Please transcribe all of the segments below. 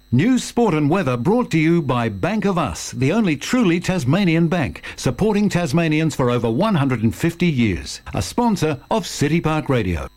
News, sport and weather brought to you by Bank of Us, the only truly Tasmanian bank, supporting Tasmanians for over 150 years. A sponsor of City Park Radio.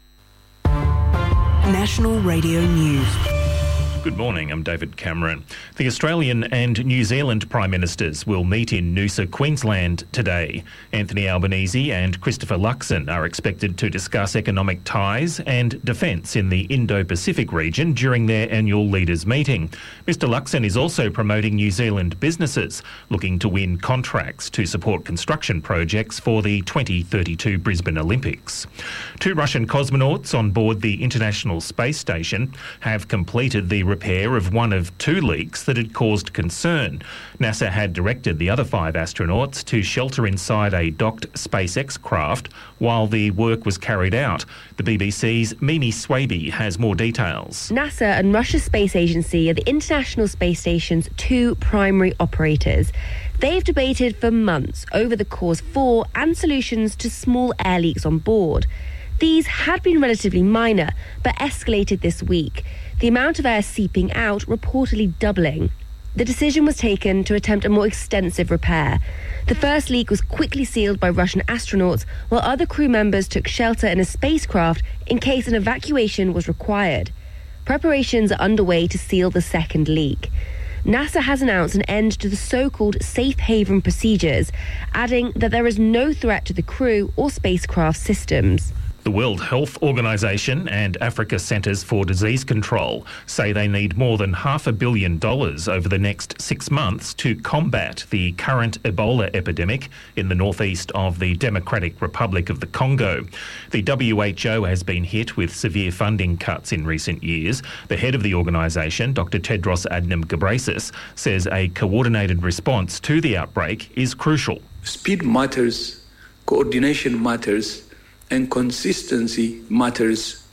National Radio News. Good morning, I'm David Cameron. The Australian and New Zealand Prime Ministers will meet in Noosa, Queensland today. Anthony Albanese and Christopher Luxon are expected to discuss economic ties and defence in the Indo-Pacific region during their annual leaders' meeting. Mr Luxon is also promoting New Zealand businesses looking to win contracts to support construction projects for the 2032 Brisbane Olympics. 2 Russian cosmonauts on board the International Space Station have completed the repair of one of 2 leaks that had caused concern. NASA had directed the other 5 astronauts to shelter inside a docked SpaceX craft while the work was carried out. The BBC's Mimi Swaby has more details. NASA and Russia's space agency are the International Space Station's 2 primary operators. They've debated for months over the cause for and solutions to small air leaks on board. These had been relatively minor, but escalated this week, the amount of air seeping out reportedly doubling. The decision was taken to attempt a more extensive repair. The first leak was quickly sealed by Russian astronauts, while other crew members took shelter in a spacecraft in case an evacuation was required. Preparations are underway to seal the second leak. NASA has announced an end to the so-called safe haven procedures, adding that there is no threat to the crew or spacecraft systems. The World Health Organization and Africa Centres for Disease Control say they need more than $500 million over the next 6 months to combat the current Ebola epidemic in the northeast of the Democratic Republic of the Congo. The WHO has been hit with severe funding cuts in recent years. The head of the organisation, Dr Tedros Adhanom Ghebreyesus, says a coordinated response to the outbreak is crucial. Speed matters, coordination matters, and consistency matters.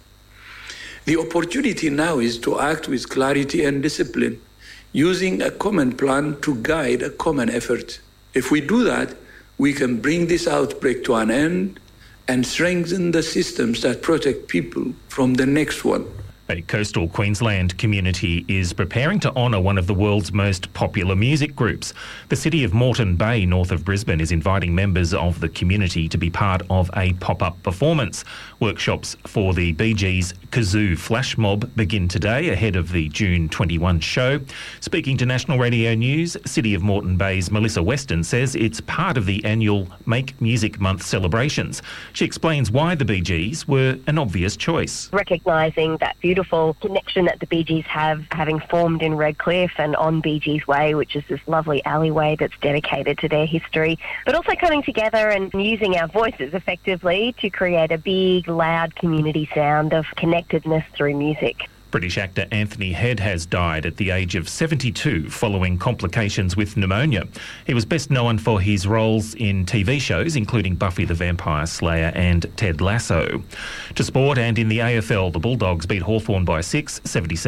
The opportunity now is to act with clarity and discipline, using a common plan to guide a common effort. If we do that, we can bring this outbreak to an end and strengthen the systems that protect people from the next one. A coastal Queensland community is preparing to honour one of the world's most popular music groups. The city of Moreton Bay, north of Brisbane, is inviting members of the community to be part of a pop-up performance. Workshops for the Bee Gees Kazoo Flash Mob begin today ahead of the June 21 show. Speaking to National Radio News, City of Moreton Bay's Melissa Weston says it's part of the annual Make Music Month celebrations. She explains why the Bee Gees were an obvious choice. Recognising that beautiful connection that the Bee Gees have, having formed in Redcliffe and on Bee Gees Way, which is this lovely alleyway that's dedicated to their history, but also coming together and using our voices effectively to create a big, loud community sound of connectedness through music. British actor Anthony Head has died at the age of 72 following complications with pneumonia. He was best known for his roles in TV shows including Buffy the Vampire Slayer and Ted Lasso. To sport, and in the AFL, the Bulldogs beat Hawthorn by 6,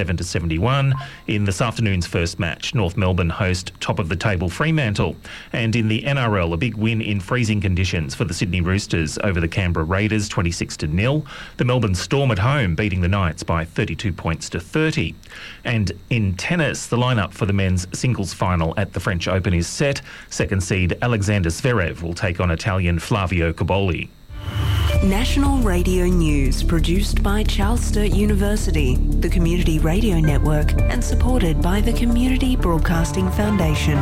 77-71 in this afternoon's first match. North Melbourne host top-of-the-table Fremantle. And in the NRL, a big win in freezing conditions for the Sydney Roosters over the Canberra Raiders, 26-0. The Melbourne Storm at home beating the Knights by 32 points to 30. And in tennis, the lineup for the men's singles final at the French Open is set. Second seed Alexander Zverev will take on Italian Flavio Cobolli. National Radio News, produced by Charles Sturt University, the Community Radio Network, and supported by the Community Broadcasting Foundation.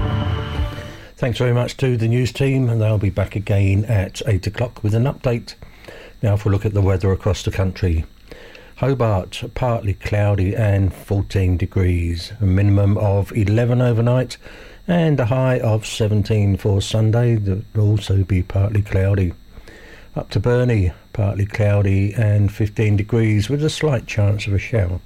Thanks very much to the news team, and they'll be back again at 8 o'clock with an update. Now for a look at the weather across the country. Hobart, partly cloudy and 14 degrees, a minimum of 11 overnight and a high of 17 for Sunday. That will also be partly cloudy. Up to Burnie, partly cloudy and 15 degrees with a slight chance of a shower.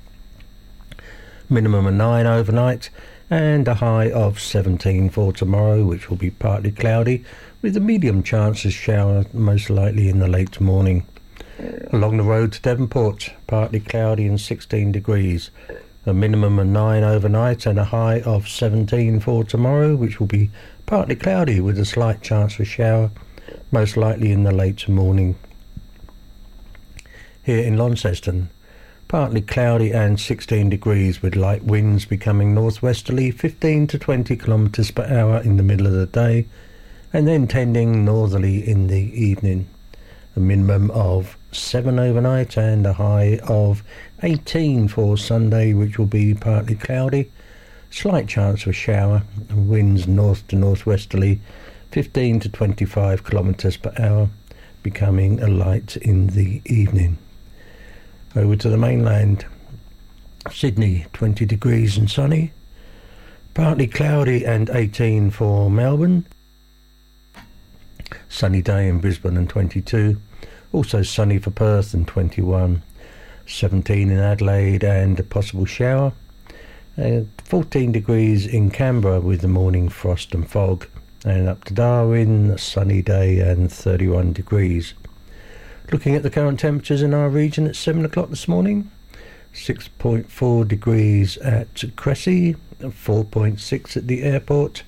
Minimum of 9 overnight and a high of 17 for tomorrow, which will be partly cloudy with a medium chance of shower, most likely in the late morning. Along the road to Devonport, partly cloudy and 16 degrees. A minimum of 9 overnight and a high of 17 for tomorrow, which will be partly cloudy with a slight chance of shower, most likely in the late morning. Here in Launceston, Partly cloudy and 16 degrees with light winds becoming northwesterly 15 to 20 kilometres per hour in the middle of the day and then tending northerly in the evening. A minimum of 7 overnight and a high of 18 for Sunday, which will be partly cloudy. Slight chance of a shower and winds north to northwesterly 15 to 25 kilometres per hour, becoming light in the evening. Over to the mainland. Sydney, 20 degrees and sunny. Partly cloudy and 18 for Melbourne. Sunny day in Brisbane and 22. Also sunny for Perth and 21. 17 in Adelaide and a possible shower. 14 degrees in Canberra with the morning frost and fog. And up to Darwin, a sunny day and 31 degrees. Looking at the current temperatures in our region at 7 o'clock this morning. 6.4 degrees at Cressy, 4.6 at the airport,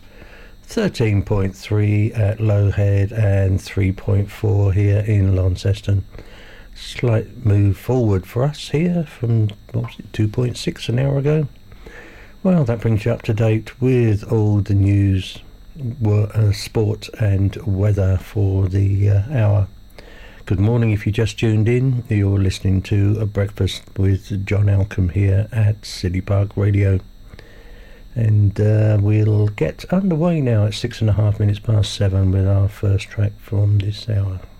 13.3 at Lowhead and 3.4 here in Launceston. Slight move forward for us here from 2.6 an hour ago. Well, that brings you up to date with all the news, sport and weather for the hour. Good morning if you just tuned in. You're listening to A Breakfast with John Alcombe here at City Park Radio. And we'll get underway now at 6.5 minutes past 7 with our first track from this hour.